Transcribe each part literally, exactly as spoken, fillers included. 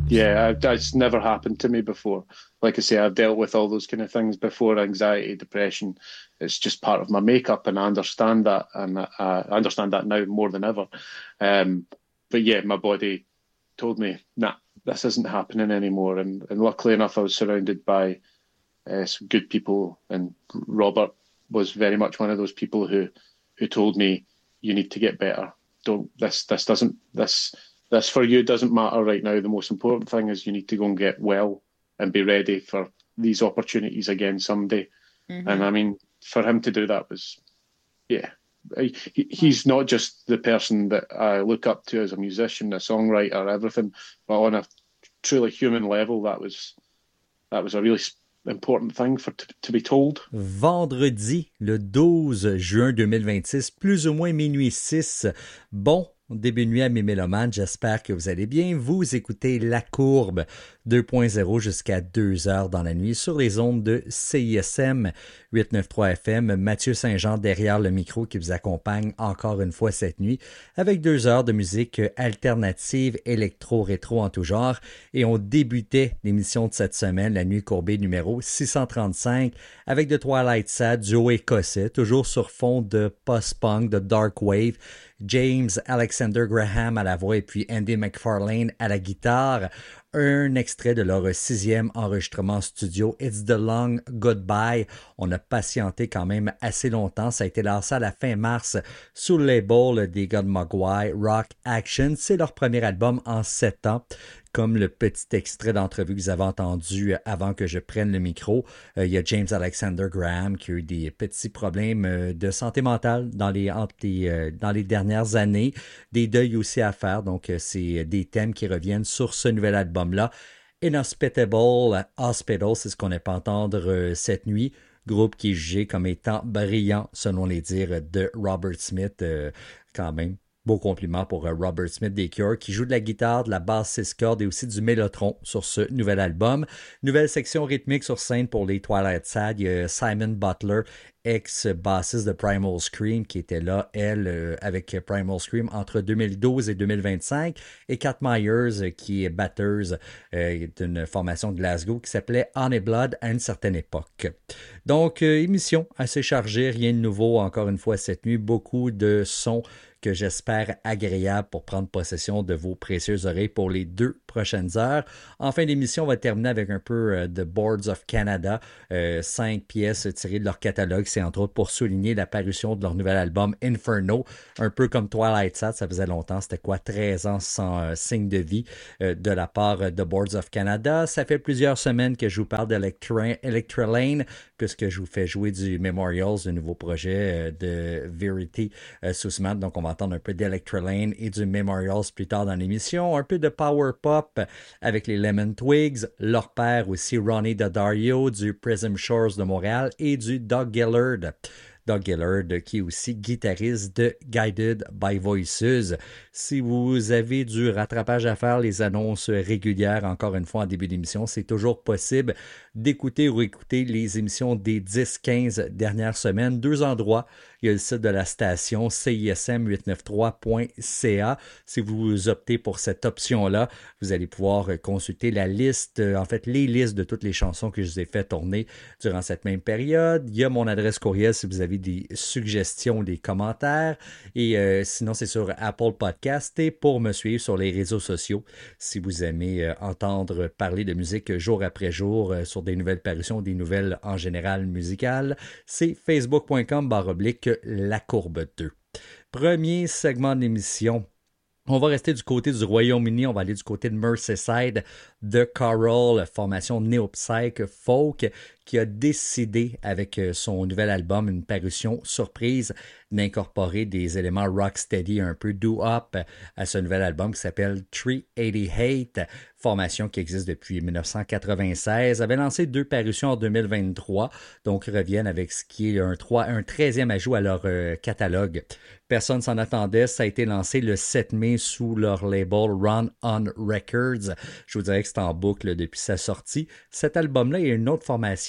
Yeah, I, that's never happened to me before. Like I say, I've dealt with all those kind of things before, anxiety, depression. It's just part of my makeup, and I understand that, and I, I understand that now more than ever. Um, but yeah, my body told me, nah, this isn't happening anymore. And, and luckily enough, I was surrounded by uh, some good people, and Robert was very much one of those people who who told me, you need to get better. Don't this this doesn't this this for you doesn't matter right now. The most important thing is you need to go and get well and be ready for these opportunities again someday. And Mhm. I mean, for him to do that was, yeah. He, Ouais. he's not just the person that I look up to as a musician, a songwriter, everything, but on a truly human level, that was that was a really important thing for to, to be told. Vendredi, le douze juin deux mille vingt-six, plus ou moins minuit six. Bon début de nuit à mes mélomanes, j'espère que vous allez bien. Vous écoutez La Courbe deux point zéro jusqu'à deux heures dans la nuit sur les ondes de C I S M huit cent quatre-vingt-trois F M. Mathieu Saint-Jean derrière le micro qui vous accompagne encore une fois cette nuit avec deux heures de musique alternative, électro-rétro en tout genre. Et on débutait l'émission de cette semaine, La Nuit courbée numéro six cent trente-cinq, avec The Twilight Sad, duo écossais, toujours sur fond de post-punk, de dark wave. James Alexander Graham à la voix et puis Andy McFarlane à la guitare. Un extrait de leur sixième enregistrement studio, It's the Long Goodbye. On a patienté quand même assez longtemps. Ça a été lancé à la fin mars sous le label des gars de Mogwai, Rock Action. C'est leur premier album en sept ans. Comme le petit extrait d'entrevue que vous avez entendu avant que je prenne le micro, euh, il y a James Alexander Graham qui a eu des petits problèmes euh, de santé mentale dans les, entre les, euh, dans les dernières années, des deuils aussi à faire, donc euh, c'est des thèmes qui reviennent sur ce nouvel album-là. Inhospitable Hospital, c'est ce qu'on a pu entendre euh, cette nuit, groupe qui est jugé comme étant brillant selon les dires de Robert Smith, euh, quand même. Beau compliment pour Robert Smith des Cure qui joue de la guitare, de la basse six cordes et aussi du mélotron sur ce nouvel album. Nouvelle section rythmique sur scène pour les Twilight Sad. Il y a Simon Butler, ex-bassiste de Primal Scream, qui était là, elle, euh, avec Primal Scream entre deux mille douze et deux mille vingt-cinq. Et Kat Myers, qui est batteuse euh, d'une formation de Glasgow qui s'appelait Honey Blood à une certaine époque. Donc, euh, émission assez chargée, rien de nouveau encore une fois cette nuit. Beaucoup de sons que j'espère agréable pour prendre possession de vos précieuses oreilles pour les deux prochaines heures. En fin d'émission, on va terminer avec un peu euh, de Boards of Canada, euh, cinq pièces tirées de leur catalogue. C'est entre autres pour souligner la parution de leur nouvel album Inferno, un peu comme Twilight Sad, ça faisait longtemps, c'était quoi, treize ans sans euh, signe de vie euh, de la part de Boards of Canada. Ça fait plusieurs semaines que je vous parle d'Electra Lane, puisque je vous fais jouer du Memorials, le nouveau projet euh, de Verity euh, sous Sous-Mat. Donc on va entendre un peu d'Electrolane et du Memorials plus tard dans l'émission, un peu de power pop avec les Lemon Twigs, leur père aussi Ronnie Daddario du Prism Shores de Montréal et du Doug Gillard. Doug Gillard, qui est aussi guitariste de Guided by Voices. Si vous avez du rattrapage à faire, les annonces régulières, encore une fois en début d'émission, c'est toujours possible d'écouter ou écouter les émissions des dix quinze dernières semaines. Deux endroits. Il y a le site de la station C I S M huit cent quatre-vingt-trois point C A. Si vous optez pour cette option-là, vous allez pouvoir consulter la liste, en fait les listes de toutes les chansons que je vous ai fait tourner durant cette même période. Il y a mon adresse courriel si vous avez des suggestions, des commentaires. Et euh, sinon, c'est sur Apple Podcast et pour me suivre sur les réseaux sociaux si vous aimez euh, entendre parler de musique jour après jour euh, sur des nouvelles parutions, des nouvelles en général musicales. C'est facebook.com barre oblique la courbe deux. Premier segment de l'émission. On va rester du côté du Royaume-Uni, on va aller du côté de Merseyside, de Coral, formation néo-psych folk, qui a décidé, avec son nouvel album, une parution surprise, d'incorporer des éléments rocksteady, un peu doo-up à ce nouvel album qui s'appelle trois cent quatre-vingt-huit, formation qui existe depuis dix-neuf cent quatre-vingt-seize, avait lancé deux parutions en deux mille vingt-trois, donc reviennent avec ce qui est un, trois, un treizième ajout à leur euh, catalogue. Personne s'en attendait, ça a été lancé le sept mai sous leur label Run On Records. Je vous dirais que c'est en boucle depuis sa sortie. Cet album-là, il y a une autre formation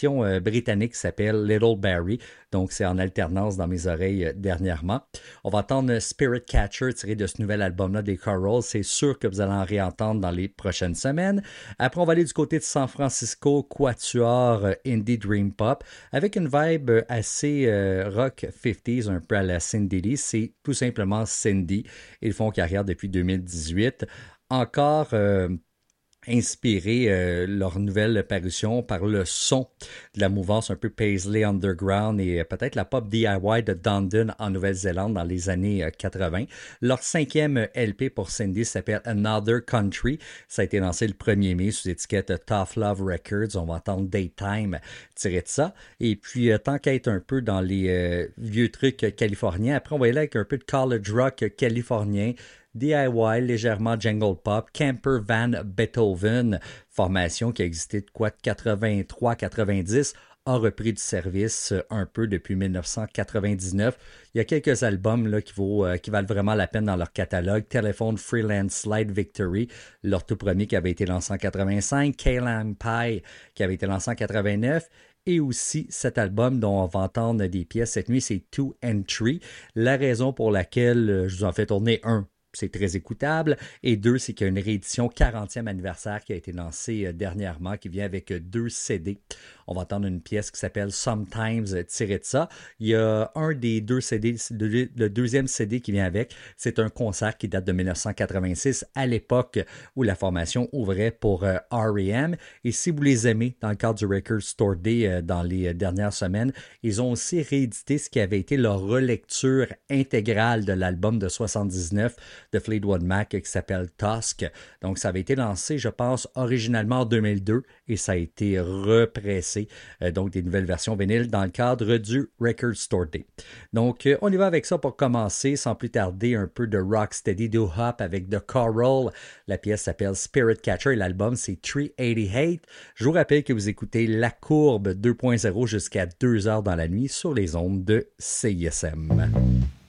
version euh, britannique qui s'appelle Little Barry. Donc, c'est en alternance dans mes oreilles euh, dernièrement. On va entendre Spirit Catcher tiré de ce nouvel album-là des Corals. C'est sûr que vous allez en réentendre dans les prochaines semaines. Après, on va aller du côté de San Francisco, Quatuor, euh, Indie Dream Pop, avec une vibe assez euh, rock cinquantaise, un peu à la Cindy Lee. C'est tout simplement Cindy. Ils font carrière depuis deux mille dix-huit. Encore... Euh, inspiré euh, leur nouvelle parution par le son de la mouvance un peu Paisley Underground et euh, peut-être la pop D I Y de Dundon en Nouvelle-Zélande dans les années euh, quatre-vingts. Leur cinquième L P pour Cindy s'appelle Another Country. Ça a été lancé le premier mai sous étiquette Tough Love Records. On va entendre Daytime tiré de ça. Et puis, euh, tant qu'à être un peu dans les euh, vieux trucs californiens, après on va y aller avec un peu de college rock californien, D I Y, légèrement jungle pop, Camper Van Beethoven, formation qui a existé de quoi de quatre-vingt-trois quatre-vingt-dix, a repris du service un peu depuis dix-neuf cent quatre-vingt-dix-neuf. Il y a quelques albums là, qui, vaut, euh, qui valent vraiment la peine dans leur catalogue. Telephone Freelance Slide Victory, leur tout premier qui avait été lancé en quatre-vingt-cinq, Kaylam Pie qui avait été lancé en quatre-vingt-neuf. Et aussi cet album dont on va entendre des pièces cette nuit, c'est Two and Three. La raison pour laquelle je vous en fais tourner un, c'est très écoutable. Et deux, c'est qu'il y a une réédition quarantième anniversaire qui a été lancée dernièrement, qui vient avec deux C D. On va entendre une pièce qui s'appelle Sometimes tiré de ça. Il y a un des deux C D, le deuxième C D qui vient avec, c'est un concert qui date de dix-neuf cent quatre-vingt-six, à l'époque où la formation ouvrait pour R E M. Et si vous les aimez, dans le cadre du Record Store Day dans les dernières semaines, ils ont aussi réédité ce qui avait été leur relecture intégrale de l'album de soixante-dix-neuf de Fleetwood Mac qui s'appelle Tusk. Donc, ça avait été lancé, je pense, originalement en deux mille deux et ça a été repressé. Euh, donc, des nouvelles versions vinyles dans le cadre du Record Store Day. Donc, euh, on y va avec ça pour commencer. Sans plus tarder, un peu de rocksteady do hop avec The Coral. La pièce s'appelle Spirit Catcher et l'album, c'est trois cent quatre-vingt-huit. Je vous rappelle que vous écoutez La Courbe deux point zéro jusqu'à deux heures dans la nuit sur les ondes de C I S M.